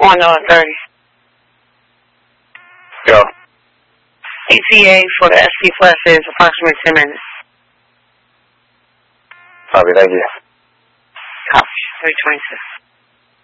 30. Go. ETA for the ST Plus is approximately 10 minutes. Copy, thank you. Copy, 326.